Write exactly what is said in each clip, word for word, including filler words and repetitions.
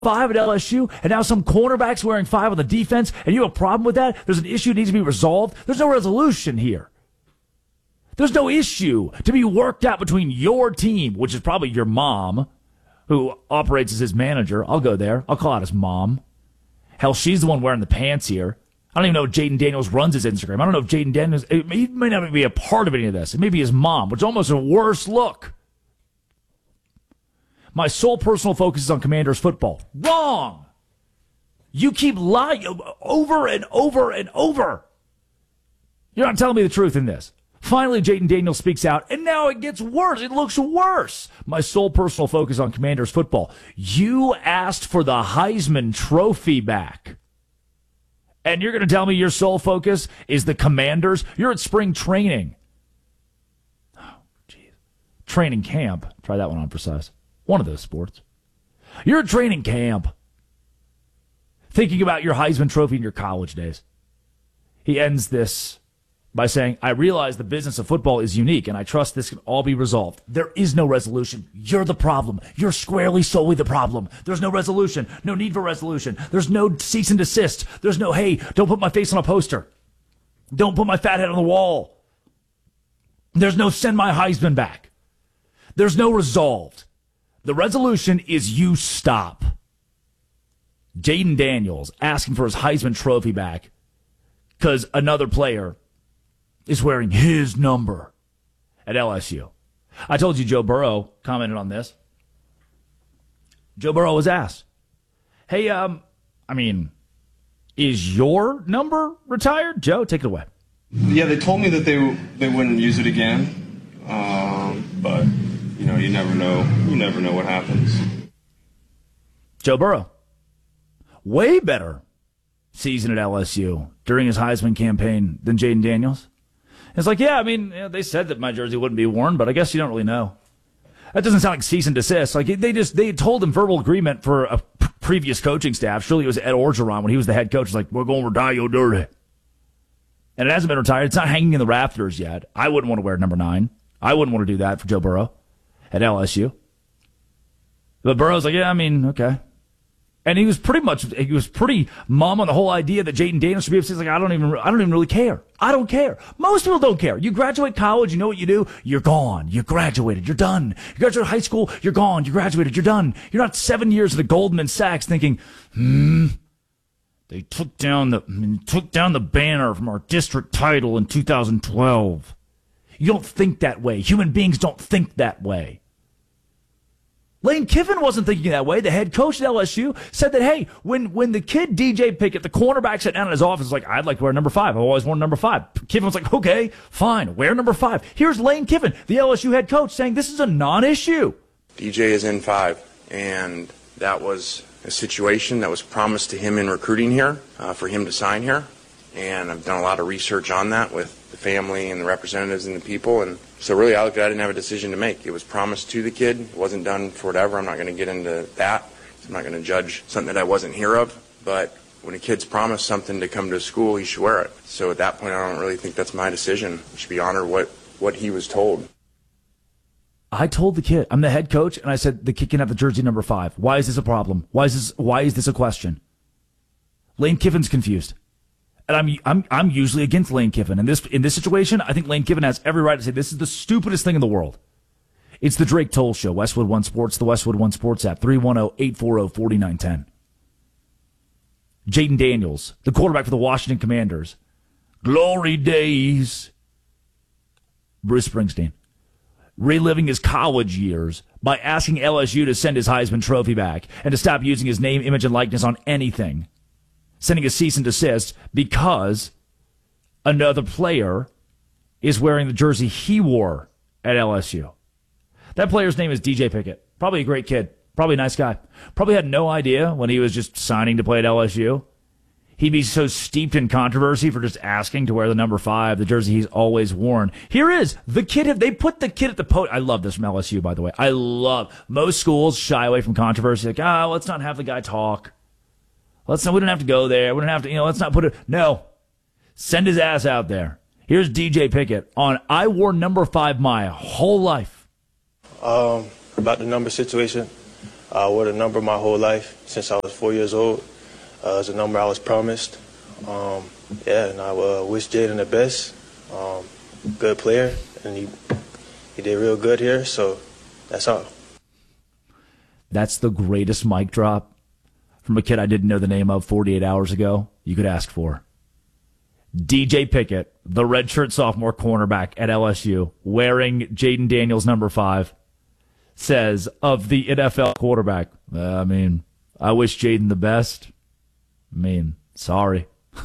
five at L S U, and now some cornerback's wearing five on the defense, and you have a problem with that? There's an issue that needs to be resolved. There's no resolution here. There's no issue to be worked out between your team, which is probably your mom, who operates as his manager. I'll go there. I'll call out his mom. Hell, she's the one wearing the pants here. I don't even know if Jaden Daniels runs his Instagram. I don't know if Jaden Daniels, he may not be a part of any of this. It may be his mom, which is almost a worse look. My sole personal focus is on Commanders football. Wrong! You keep lying over and over and over. You're not telling me the truth in this. Finally, Jaden Daniels speaks out, and now it gets worse. It looks worse. My sole personal focus on Commanders football. You asked for the Heisman Trophy back. And you're going to tell me your sole focus is the Commanders? You're at spring training. Oh, jeez. Training camp. Try that one on for size. One of those sports. You're at training camp. Thinking about your Heisman Trophy in your college days. He ends this by saying, I realize the business of football is unique, and I trust this can all be resolved. There is no resolution. You're the problem. You're squarely solely the problem. There's no resolution. No need for resolution. There's no cease and desist. There's no, hey, don't put my face on a poster. Don't put my fat head on the wall. There's no send my Heisman back. There's no resolved. The resolution is you stop. Jaden Daniels asking for his Heisman Trophy back because another player is wearing his number at L S U. I told you Joe Burrow commented on this. Joe Burrow was asked, hey, um, I mean, is your number retired? Joe, take it away. Yeah, they told me that they they wouldn't use it again, um, but, you know, you never know. You never know what happens. Joe Burrow, way better season at L S U during his Heisman campaign than Jaden Daniels. It's like, yeah, I mean, you know, they said that my jersey wouldn't be worn, but I guess you don't really know. That doesn't sound like cease and desist. Like they just they told him verbal agreement for a p- previous coaching staff. Surely it was Ed Orgeron when he was the head coach. It's like, we're going to retire your dirty. And it hasn't been retired. It's not hanging in the rafters yet. I wouldn't want to wear number nine. I wouldn't want to do that for Joe Burrow at L S U. But Burrow's like, yeah, I mean, okay. And he was pretty much, he was pretty mum on the whole idea that Jaden Daniels should be upset. He's like, I don't even, I don't even really care. I don't care. Most people don't care. You graduate college, you know what you do? You're gone. You graduated. You're done. You graduate high school, you're gone. You graduated. You're done. You're not seven years at a Goldman Sachs thinking, hmm, they took down the, took down the banner from our district title in two thousand twelve. You don't think that way. Human beings don't think that way. Lane Kiffin wasn't thinking that way. The head coach at L S U said that, hey, when, when the kid D J Pickett, the cornerback, sat down in his office, like, I'd like to wear number five. I've always worn number five. Kiffin was like, okay, fine, wear number five. Here's Lane Kiffin, the L S U head coach, saying this is a non-issue. D J is in five, and that was a situation that was promised to him in recruiting here, uh, for him to sign here. And I've done a lot of research on that with the family and the representatives and the people, and so really I looked at it, I didn't have a decision to make. It was promised to the kid. It wasn't done for whatever. I'm not going to get into that. I'm not going to judge something that I wasn't here of. But when a kid's promised something to come to school, he should wear it. So at that point, I don't really think that's my decision. I should be honored what, what he was told. I told the kid, I'm the head coach, and I said the kid can have the jersey number five. Why is this a problem? Why is this, why is this a question? Lane Kiffin's confused. And I'm I'm I'm usually against Lane Kiffin. In this in this situation, I think Lane Kiffin has every right to say this is the stupidest thing in the world. It's the Drake Toll Show, Westwood One Sports, the Westwood One Sports app, three one zero, eight four zero, four nine one zero. Jaden Daniels, the quarterback for the Washington Commanders. Glory days. Bruce Springsteen, reliving his college years by asking L S U to send his Heisman Trophy back and to stop using his name, image, and likeness on anything. Sending a cease and desist because another player is wearing the jersey he wore at L S U. That player's name is D J Pickett. Probably a great kid. Probably a nice guy. Probably had no idea when he was just signing to play at L S U. He'd be so steeped in controversy for just asking to wear the number five, the jersey he's always worn. Here is the kid. They put the kid at the podium. I love this from L S U, by the way. I love most schools shy away from controversy. Like, ah, oh, let's not have the guy talk. Let's not, we don't have to go there. We don't have to, you know, let's not put it. No. Send his ass out there. Here's D J Pickett on I wore number five my whole life. Um, about the number situation, I wore the number my whole life since I was four years old. Uh, it's a number I was promised. Um, yeah, and I uh, wish Jaden the best. Um, good player, and he he did real good here. So that's all. That's the greatest mic drop from a kid I didn't know the name of forty-eight hours ago you could ask for. D J Pickett, the redshirt sophomore cornerback at L S U, wearing Jaden Daniels number five, says of the N F L quarterback, uh, I mean, I wish Jaden the best. I mean, sorry.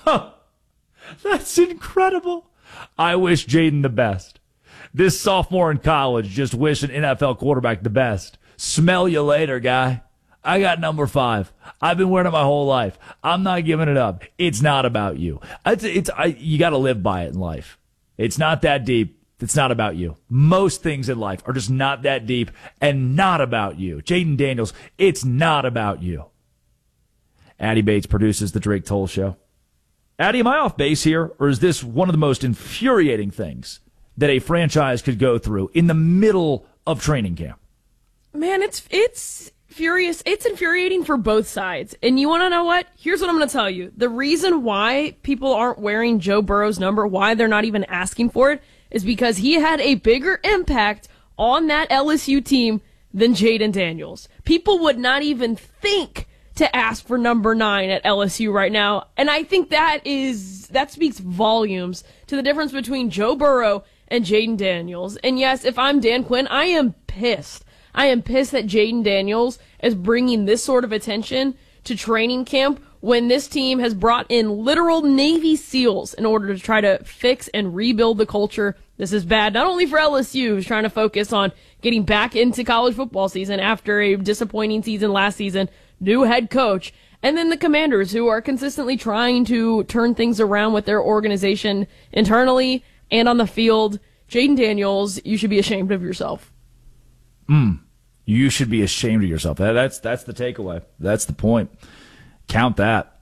That's incredible. I wish Jaden the best. This sophomore in college just wish an N F L quarterback the best. Smell you later, guy. I got number five. I've been wearing it my whole life. I'm not giving it up. It's not about you. It's, it's I, you got to live by it in life. It's not that deep. It's not about you. Most things in life are just not that deep and not about you. Jaden Daniels, it's not about you. Addy Bates produces the Drake Toll Show. Addy, am I off base here, or is this one of the most infuriating things that a franchise could go through in the middle of training camp? Man, it's it's furious. It's infuriating for both sides. And you want to know what? Here's what I'm going to tell you. The reason why people aren't wearing Joe Burrow's number, why they're not even asking for it, is because he had a bigger impact on that L S U team than Jaden Daniels. People would not even think to ask for number nine at L S U right now. And I think that is that speaks volumes to the difference between Joe Burrow and Jaden Daniels. And yes, if I'm Dan Quinn, I am pissed. I am pissed that Jaden Daniels is bringing this sort of attention to training camp when this team has brought in literal Navy SEALs in order to try to fix and rebuild the culture. This is bad, not only for L S U, who's trying to focus on getting back into college football season after a disappointing season last season, new head coach, and then the Commanders, who are consistently trying to turn things around with their organization internally and on the field. Jaden Daniels, you should be ashamed of yourself. Mm. You should be ashamed of yourself. That, that's that's the takeaway. That's the point. Count that.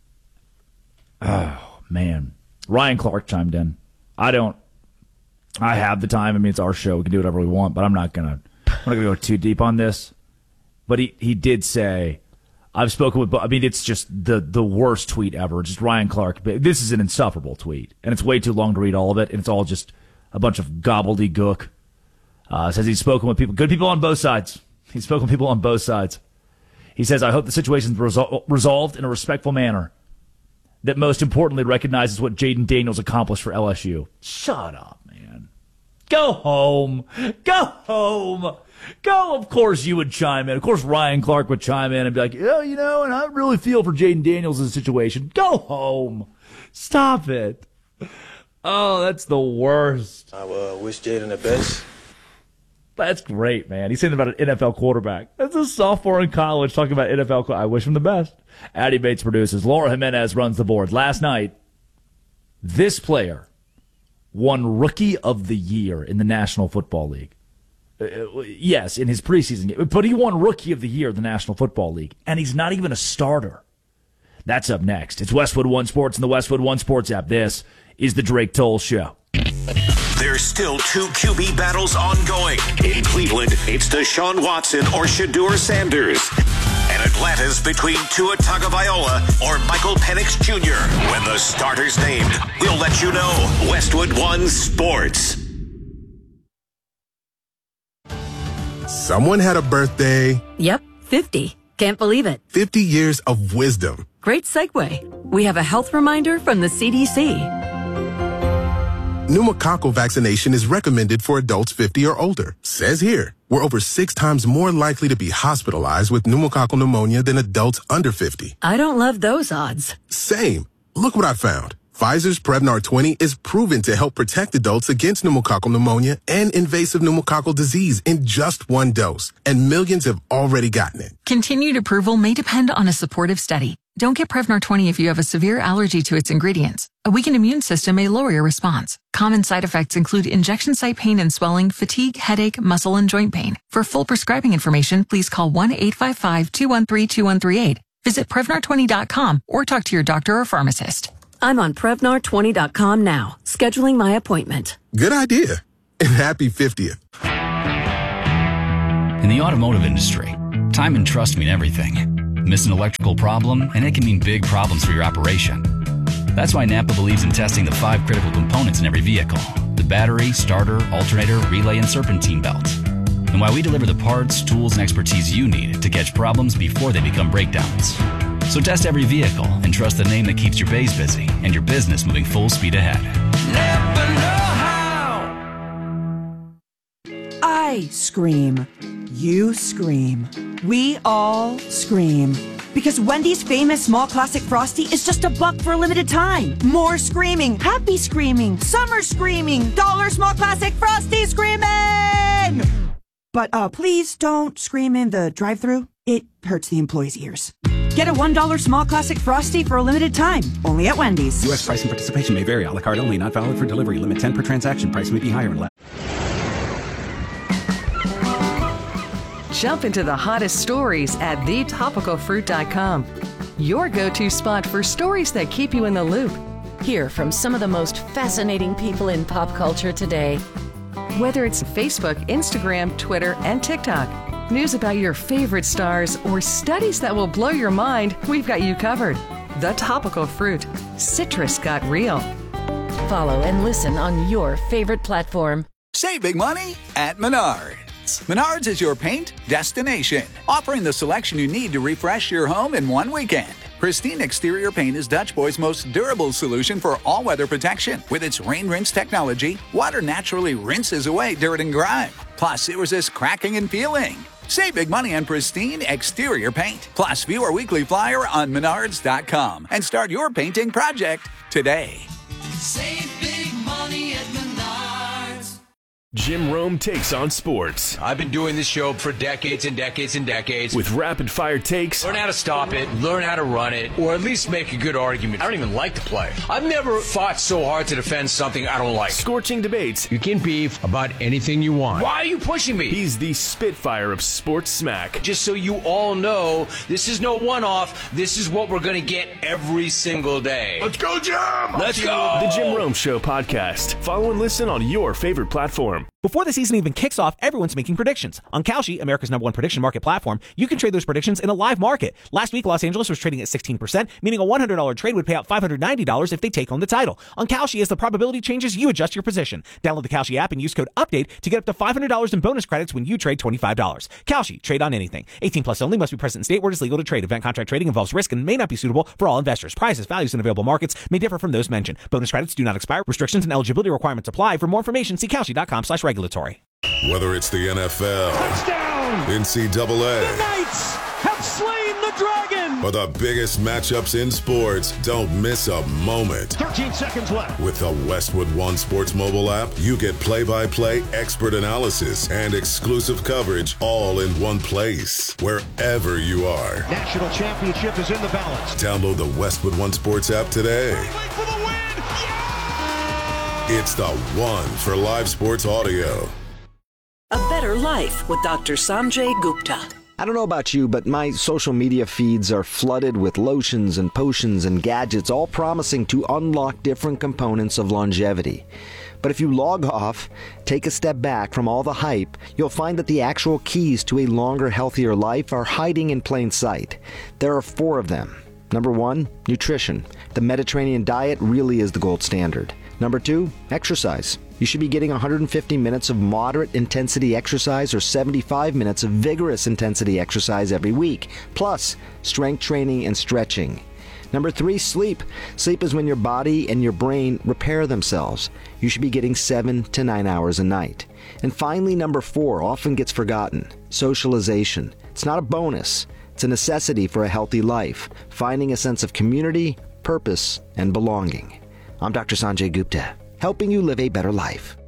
Oh, man. Ryan Clark chimed in. I don't. I have the time. I mean, it's our show. We can do whatever we want, but I'm not gonna. I'm not gonna go too deep on this. But he, he did say, I've spoken with. I mean, it's just the the worst tweet ever. Just Ryan Clark. This is an insufferable tweet, and it's way too long to read all of it, and it's all just a bunch of gobbledygook. Uh, says he's spoken with people, good people on both sides. He's spoken with people on both sides. He says, I hope the situation's resol- resolved in a respectful manner that most importantly recognizes what Jaden Daniels accomplished for L S U. Shut up, man. Go home. Go home. Go. Of course you would chime in. Of course Ryan Clark would chime in and be like, oh, you know, and I really feel for Jaden Daniels' situation. Go home. Stop it. Oh, that's the worst. I uh, wish Jaden the best. That's great, man. He's saying about an N F L quarterback. That's a sophomore in college talking about N F L. I wish him the best. Addy Bates produces. Laura Jimenez runs the board. Last night, this player won Rookie of the Year in the National Football League. Uh, yes, in his preseason game. But he won Rookie of the Year in the National Football League. And he's not even a starter. That's up next. It's Westwood One Sports and the Westwood One Sports app. This is the Drake Toll Show. There's still two Q B battles ongoing. In Cleveland, it's Deshaun Watson or Shedeur Sanders. And Atlanta's between Tua Tagovailoa or Michael Penix Junior When the starter's named, we'll let you know. Westwood One Sports. Someone had a birthday. Yep, fifty. Can't believe it. fifty years of wisdom. Great segue. We have a health reminder from the C D C. Pneumococcal vaccination is recommended for adults fifty or older. Says here, we're over six times more likely to be hospitalized with pneumococcal pneumonia than adults under fifty. I don't love those odds. Same. Look what I found. Pfizer's Prevnar twenty is proven to help protect adults against pneumococcal pneumonia and invasive pneumococcal disease in just one dose. And millions have already gotten it. Continued approval may depend on a supportive study. Don't get Prevnar twenty if you have a severe allergy to its ingredients. A weakened immune system may lower your response. Common side effects include injection site pain and swelling, fatigue, headache, muscle, and joint pain. For full prescribing information, please call one eight five five, two one three, two one three eight. Visit Prevnar twenty dot com or talk to your doctor or pharmacist. I'm on Prevnar twenty dot com now, scheduling my appointment. Good idea. And happy fiftieth. In the automotive industry, Time and trust mean everything. Miss an electrical problem, and it can mean big problems for your operation. That's why Napa believes in testing the five critical components in every vehicle: the battery, starter, alternator, relay, and serpentine belt. And why we deliver the parts, tools, and expertise you need to catch problems before they become breakdowns. So test every vehicle and trust the name that keeps your bays busy and your business moving full speed ahead. Napa know how. I scream. You scream. We all scream. Because Wendy's famous small classic Frosty is just a buck for a limited time. More screaming, happy screaming, summer screaming, dollar small classic Frosty screaming! But uh, please don't scream in the drive-thru. It hurts the employees' ears. Get a one dollar small classic Frosty for a limited time. Only at Wendy's. U S price and participation may vary. A la carte only. Not valid for delivery. Limit ten per transaction. Price may be higher and less. Jump into the hottest stories at the topical fruit dot com. Your go-to spot for stories that keep you in the loop. Hear from some of the most fascinating people in pop culture today. Whether it's Facebook, Instagram, Twitter, and TikTok, news about your favorite stars, or studies that will blow your mind, we've got you covered. The Topical Fruit. Citrus got real. Follow and listen on your favorite platform. Save big money at Menards. Menards is your paint destination, offering the selection you need to refresh your home in one weekend. Pristine Exterior Paint is Dutch Boy's most durable solution for all-weather protection. With its rain rinse technology, water naturally rinses away dirt and grime. Plus, it resists cracking and peeling. Save big money on Pristine Exterior Paint. Plus, view our weekly flyer on menards dot com and start your painting project today. Save big money at Menards. Jim Rome takes on sports. I've been doing this show for decades and decades and decades. With rapid-fire takes. Learn how to stop it, learn how to run it, or at least make a good argument. I don't even like to play. I've never fought so hard to defend something I don't like. Scorching debates. You can beef about anything you want. Why are you pushing me? He's the Spitfire of sports smack. Just so you all know, this is no one-off. This is what we're going to get every single day. Let's go, Jim! Let's go! The Jim Rome Show podcast. Follow and listen on your favorite platform. Before the season even kicks off, everyone's making predictions. On Kalshi, America's number one prediction market platform, you can trade those predictions in a live market. Last week, Los Angeles was trading at sixteen percent, meaning a one hundred dollars trade would pay out five hundred ninety dollars if they take home the title. On Kalshi, as the probability changes, you adjust your position. Download the Kalshi app and use code UPDATE to get up to five hundred dollars in bonus credits when you trade twenty-five dollars. Kalshi, trade on anything. eighteen plus only, must be present in state where it is legal to trade. Event contract trading involves risk and may not be suitable for all investors. Prices, values, and available markets may differ from those mentioned. Bonus credits do not expire. Restrictions and eligibility requirements apply. For more information, see kalshi dot com slash regulatory. Whether it's the N F L, touchdown, N C double A, the Knights have slain the dragon, or the biggest matchups in sports, don't miss a moment. thirteen seconds left. With the Westwood One Sports mobile app, you get play-by-play, expert analysis, and exclusive coverage all in one place, wherever you are. National championship is in the balance. Download the Westwood One Sports app today. For the win. Yeah! It's the one for live sports audio. A Better Life with Doctor Sanjay Gupta. I don't know about you, but my social media feeds are flooded with lotions and potions and gadgets, all promising to unlock different components of longevity. But if you log off, take a step back from all the hype, you'll find that the actual keys to a longer, healthier life are hiding in plain sight. There are four of them. Number one, nutrition. The Mediterranean diet really is the gold standard. Number two, exercise. You should be getting one hundred fifty minutes of moderate intensity exercise or seventy-five minutes of vigorous intensity exercise every week, plus strength training and stretching. Number three, sleep. Sleep is when your body and your brain repair themselves. You should be getting seven to nine hours a night. And finally, number four, often gets forgotten, socialization. It's not a bonus. It's a necessity for a healthy life, finding a sense of community, purpose, and belonging. I'm Doctor Sanjay Gupta, helping you live a better life.